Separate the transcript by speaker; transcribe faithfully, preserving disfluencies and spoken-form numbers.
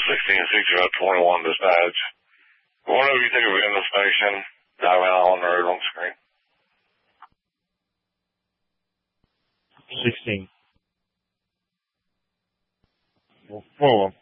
Speaker 1: sixteen sixty twenty-one dispatch. Whenever you take a in the station, dial out on the road on the screen.
Speaker 2: sixteen. Well,